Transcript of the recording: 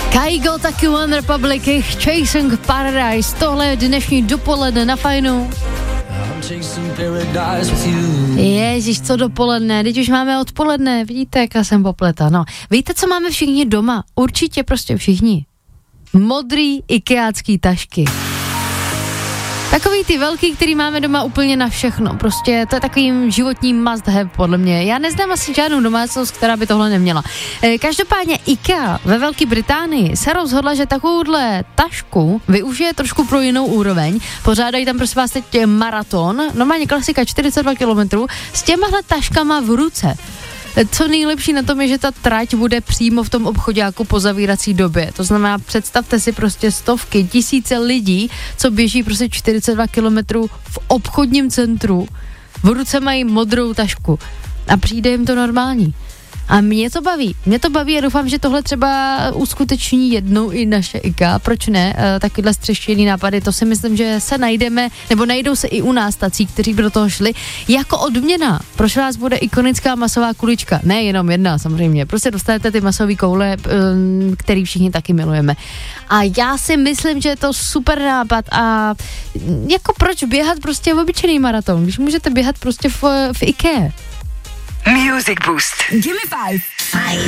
Kygo, taky One Republic, Chasing Paradise, tohle je dnešní dopoledne na Fajnu. Ježiš, co dopoledne, teď už máme odpoledne, vidíte, jak já jsem popleta, no. Víte, co máme všichni doma? Určitě prostě všichni. Modrý ikeácký tašky. Takový ty velký, který máme doma úplně na všechno, prostě to je takovým životním must have podle mě. Já neznám asi žádnou domácnost, která by tohle neměla. Každopádně IKEA ve Velké Británii se rozhodla, že takovouhle tašku využije trošku pro jinou úroveň. Pořádají tam prosím vás teď maraton, normálně klasika 42 km s těmahle taškama v ruce. Co nejlepší na tom je, že ta trať bude přímo v tom obchoďáku po zavírací době. To znamená, představte si prostě stovky, tisíce lidí, co běží prostě 42 kilometrů v obchodním centru. V ruce mají modrou tašku a přijde jim to normální. A mě to baví a doufám, že tohle třeba uskuteční jednou i naše IKEA, proč ne, takovýhle střeštěný nápady, to si myslím, že se najdeme, nebo najdou se i u nás tací, kteří by do toho šli, jako odměna, proč vás bude ikonická masová kulička, ne jenom jedna samozřejmě, prostě dostanete ty masové koule, který všichni taky milujeme. A já si myslím, že je to super nápad a jako proč běhat prostě v obyčejný maraton, když můžete běhat prostě v IKEA. Music Boost. Give me 5.